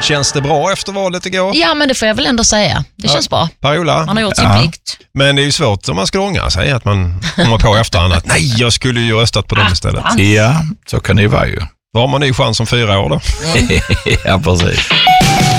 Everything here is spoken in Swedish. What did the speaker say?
Känns det bra efter valet igår? Ja, men det får jag väl ändå säga. Det känns bra. Per-Ola? Man har gjort sin plikt. Men det är ju svårt om man ska ångra sig att man kommer på efterhand att nej, jag skulle ju röstat på dem istället. Ja, så kan det ju vara ju. Då har man ny chans om 4 år då. Ja, precis.